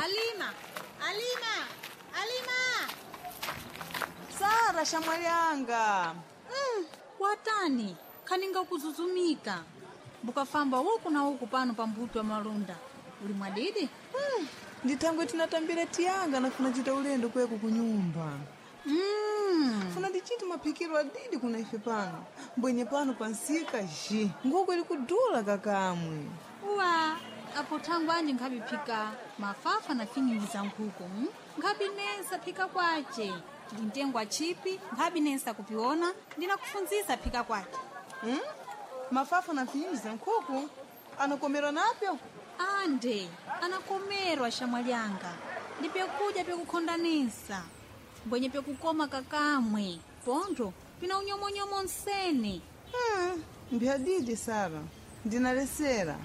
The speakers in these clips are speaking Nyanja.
Alima! Sara shamwali yanga. Watani, kaninga kuzuzumika. Bukafamba huku na huku pano pa mbuto wa malunda. Uli mwadidi? Nditangwe tinatambira tiyanga na funa chita ulendo kweku kunyumba. Funa ndichiti mapikiro adidi kuna ife pano. Mbwenye pano pansika ji. Nguko ili kudula kakamwe. Uwa, apo tangu anje nkabi pika mafafa na finyingi za nkuku. Nkabi nesa pika kwache. Ndintengwa chipi, nkabi nesa kupiona, ndina kufunziza pika kwache. Mafafa na finyingi za nkuku? Anakomerwa napyo? Ande, anakomerwa shamwalianga. Ndipe kuja pe kukondanisa. Mbwenye pe kukoma kakamwe. Pondo, pina unyomonyomo nsene. Mbiadidi Sara. Ndinalesera.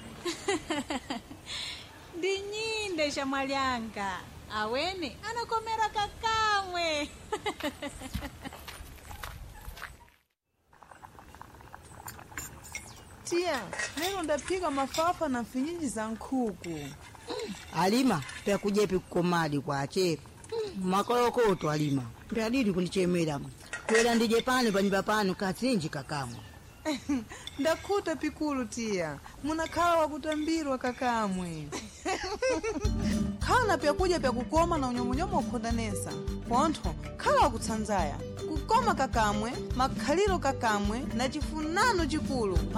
Ndinyinde shamwalianga. Awene, anakomera kakamwe. Tia, leo ndapika mafafa na finyingi za nkuku. Alima, pekujepi kukomadi kwache. Makolokoto Alima. Mbiadidi kunichemera. Kwela ndije pano panyumba pano katsinji kakamwe. Ndakuta pikulu tia. Munakhala wakutambirwa kakamwe. Khala pyakuja pya kukoma na unyomonyomo ukondanesa. Pontho, khala wakutsanzaya. Kukoma kakamwe, makhaliro kakamwe na chifunano chikulu.